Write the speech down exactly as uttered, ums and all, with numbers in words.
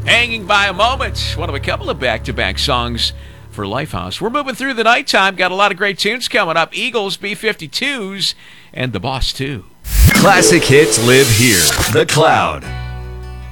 Hanging by a Moment, one of a couple of back-to-back songs for Lifehouse. We're moving through the nighttime. Got a lot of great tunes coming up. Eagles, B fifty-twos, and The Boss, too. Classic hits live here. The Cloud.